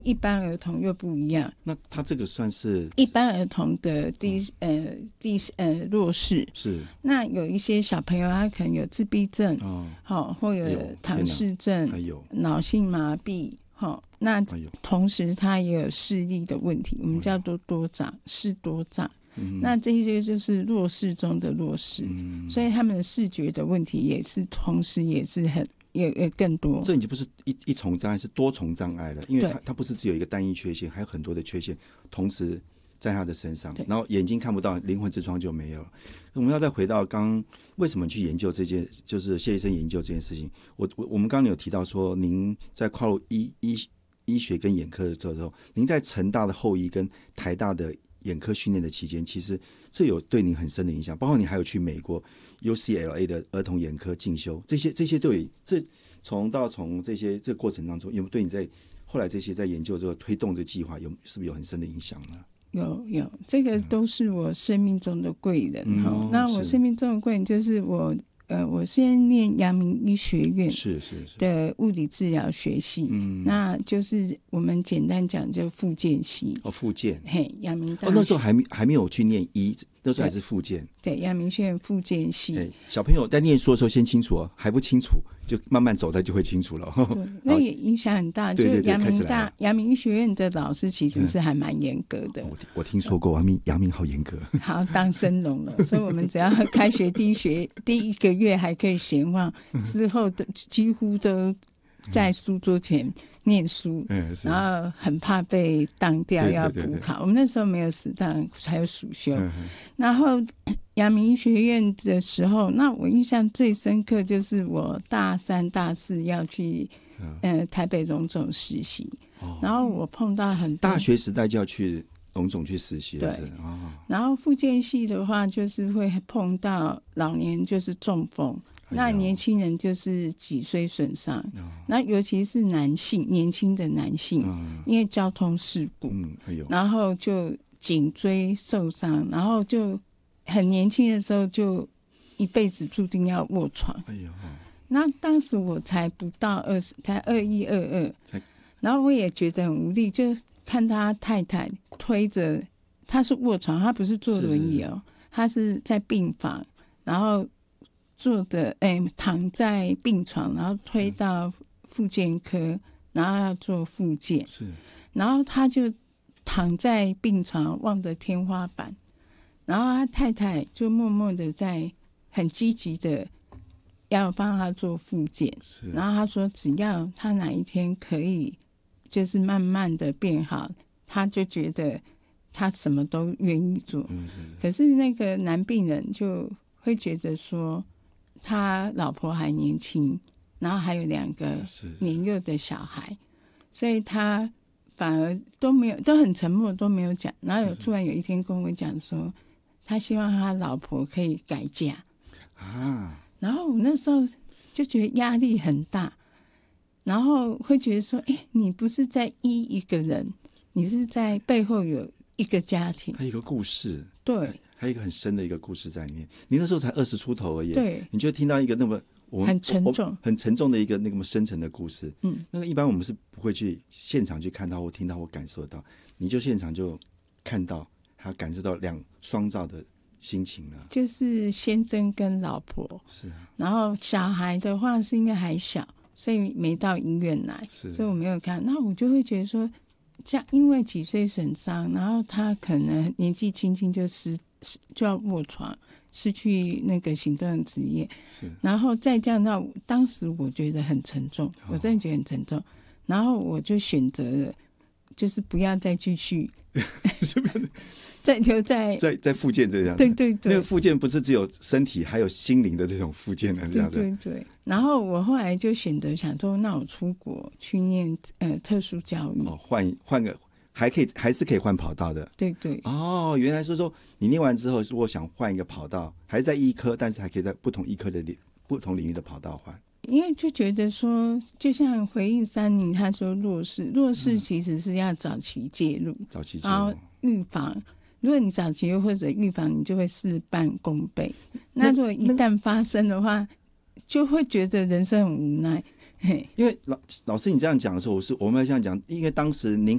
一般儿童又不一样。 那他这个算是一般儿童的弱势， 是那有一些小朋友他可能有自闭症，或有唐氏症， 还有脑性麻痹，那同时他也有视力的问题，我们叫做多障，视多障。那这些就是弱势中的弱势，所以他们的视觉的问题也是同时也是也更多。 这已经不是一重障碍，是多重障碍了，因为它不是只有一个单一缺陷，还有很多的缺陷同时在他的身上，然后眼睛看不到，灵魂之窗就没有了。我们要再回到刚为什么去研究这件，就是谢医生研究这件事情。我们刚刚有提到说，您在跨入医学跟眼科的时候，您在成大的后医跟台大的眼科训练的期间，其实这有对您很深的影响，包括你还有去美国 UCLA 的儿童眼科进修，这些都有。从这个过程当中，有没有对你在后来这些在研究这个推动这个计划，是不是有很深的影响呢？ 有，这个都是我生命中的贵人。那我生命中的贵人就是我先念阳明医学院的物理治疗学系，那就是我们简单讲就复健系。 复健， 阳明大学。 那时候还没有去念医，那时候还是复健。 对，阳明学院复健系。 小朋友在念书的时候先清楚还不清楚就慢慢走，他就会清楚了。 对，那也影响很大。 对， 阳明医学院的老师其实是还蛮严格的。 我听说过阳明好严格。 好，当生龙了，所以我们只要开学第一个月还可以闲晃，之后的几乎都在书桌前念书，然后很怕被当掉要补考。我们那时候没有死当，才有暑修。然后阳明医学院的时候，那我印象最深刻就是我大3大4要去台北荣总实习，然后我碰到很多大学时代就要去荣总去实习了。对， 然后复健系的话就是会碰到老年就是中风，那年轻人就是脊髓损伤，那尤其是男性，年轻的男性，因为交通事故，然后就颈椎受伤，然后就很年轻的时候就一辈子注定要卧床。那当时我才不到20，才21、22，然后我也觉得很无力，就看他太太推着，他是卧床，他不是坐轮椅他是在病房，然后躺在病床，然后推到复健科，然后要做复健，然后他就躺在病床望着天花板，然后他太太就默默的在很积极的要帮他做复健，然后他说只要他哪一天可以就是慢慢的变好，他就觉得他什么都愿意做。可是那个男病人就会觉得说他老婆还年轻，然后还有2个年幼的小孩，所以他反而都很沉默，都没有讲。然后突然有一天跟我讲说他希望他老婆可以改嫁然后我那时候就觉得压力很大，然后会觉得说你不是在医一个人，你是在背后有一个家庭， 还有一个故事。 对， 还有一个很深的一个故事在里面。你那时候才20出头而已， 对， 你就听到一个那么很沉重的一个那么深层的故事。那个一般我们是不会去现场去看到或听到或感受到，你就现场就看到还有感受到双照的心情了。就是先生跟老婆然后小孩的话是因为还小，所以没到医院来，所以我没有看。那我就会觉得说这样，因为脊髓损伤，然后他可能年纪轻轻就要卧床，失去那个行动的职业，然后再这样到当时我觉得很沉重，我真的觉得很沉重，然后我就选择了就是不要再继续再留在复健这样子。 对， 那个复健不是只有身体还有心灵的这种复健的这样子。 对。然后我后来就选择想说那我出国去念特殊教育， 换个还是可以换跑道的。 对。 原来说你念完之后如果想换一个跑道，还是在医科，但是还可以在不同医科的不同领域的跑道换。因为就觉得说就像回应三林他说弱势其实是要早期介入，然后预防，如果你早期或者预防，你就会事半功倍。那如果一旦发生的话，就会觉得人生很无奈。因为老师你这样讲的时候，我们要这样讲，因为当时您